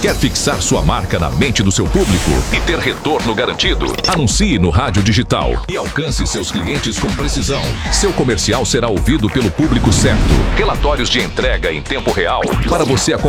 Quer fixar sua marca na mente do seu público e ter retorno garantido? Anuncie no rádio digital e alcance seus clientes com precisão. Seu comercial será ouvido pelo público certo. Relatórios de entrega em tempo real para você acompanhar